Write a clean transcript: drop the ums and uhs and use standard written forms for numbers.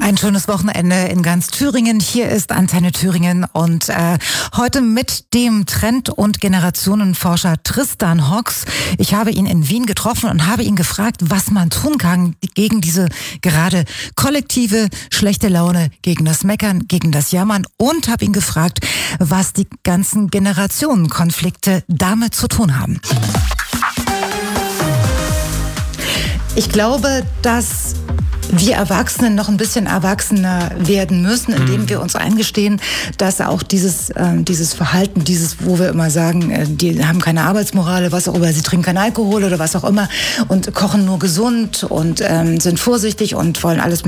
Ein schönes Wochenende in ganz Thüringen. Hier ist Antenne Thüringen und heute mit dem Trend- und Generationenforscher Tristan Hocks. Ich habe ihn in Wien getroffen und habe ihn gefragt, was man tun kann gegen diese gerade kollektive schlechte Laune, gegen das Meckern, gegen das Jammern und habe ihn gefragt, was die ganzen Generationenkonflikte damit zu tun haben. Ich glaube, dass wir Erwachsenen noch ein bisschen erwachsener werden müssen, indem wir uns eingestehen, dass auch dieses Verhalten, wo wir immer sagen, die haben keine Arbeitsmoral, oder was auch immer, sie trinken keinen Alkohol oder was auch immer und kochen nur gesund und sind vorsichtig und wollen alles